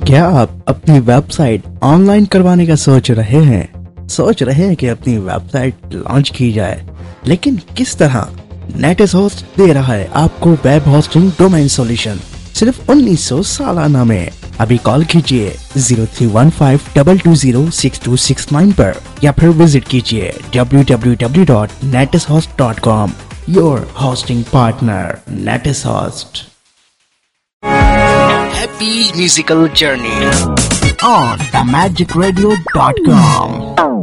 क्या आप अपनी वेबसाइट ऑनलाइन करवाने का सोच रहे हैं? सोच रहे हैं कि अपनी वेबसाइट लॉन्च की जाए, लेकिन किस तरह? नेटिस होस्ट दे रहा है आपको वेब होस्टिंग डोमेन सॉल्यूशन सिर्फ 1900 सालाना में। अभी कॉल कीजिए 0315220669 पर या फिर विजिट कीजिए www.netishost.com। Your hosting partner नेटिस host. Happy musical journey on themagicradio.com।